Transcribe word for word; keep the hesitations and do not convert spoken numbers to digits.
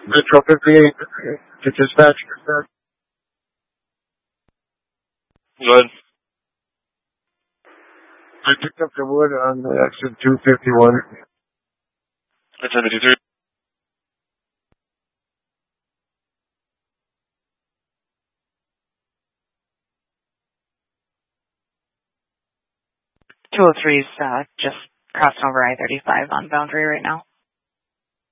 Metro fifty-eight to dispatch. Good. I picked up the wood on the exit two fifty-one. That's seventy-three. two oh three is uh, just crossing over I thirty-five on Boundary right now.